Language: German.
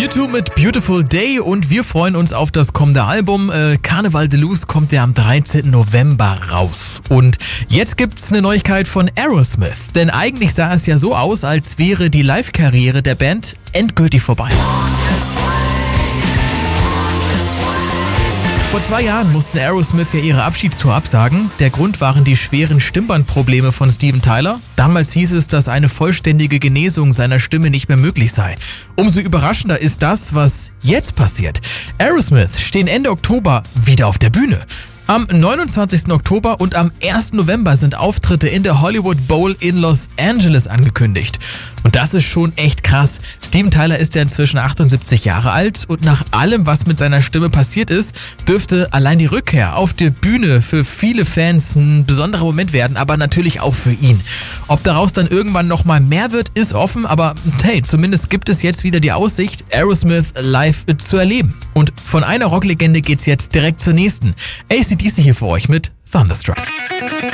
U2 mit Beautiful Day und wir freuen uns auf das kommende Album. Carnival de Luz kommt ja am 13. November raus. Und jetzt gibt's eine Neuigkeit von Aerosmith. Denn eigentlich sah es ja so aus, als wäre die Live-Karriere der Band endgültig vorbei. Vor 2 Jahren mussten Aerosmith ja ihre Abschiedstour absagen. Der Grund waren die schweren Stimmbandprobleme von Steven Tyler. Damals hieß es, dass eine vollständige Genesung seiner Stimme nicht mehr möglich sei. Umso überraschender ist das, was jetzt passiert. Aerosmith stehen Ende Oktober wieder auf der Bühne. Am 29. Oktober und am 1. November sind Auftritte in der Hollywood Bowl in Los Angeles angekündigt. Und das ist schon echt krass. Steven Tyler ist ja inzwischen 78 Jahre alt und nach allem, was mit seiner Stimme passiert ist, dürfte allein die Rückkehr auf der Bühne für viele Fans ein besonderer Moment werden, aber natürlich auch für ihn. Ob daraus dann irgendwann nochmal mehr wird, ist offen, aber hey, zumindest gibt es jetzt wieder die Aussicht, Aerosmith live zu erleben. Und von einer Rocklegende geht's jetzt direkt zur nächsten. AC/DC hier für euch mit Thunderstruck.